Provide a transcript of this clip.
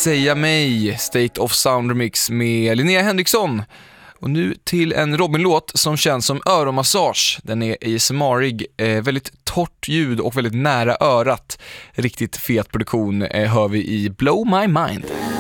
Säga mig, State of Sound Remix med Linnea Henriksson. Och nu till en Robin-låt som känns som öronmassage. Den är ASMR-ig, väldigt torrt ljud och väldigt nära örat. Riktigt fet produktion hör vi i Blow My Mind.